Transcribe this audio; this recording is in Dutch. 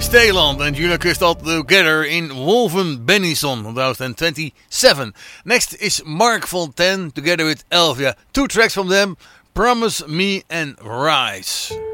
Stayland and Julia Crystal together in Wolven Bennison 2027. Next is Mark Fontaine together with Elvia. Two tracks from them, Promise Me and Rise.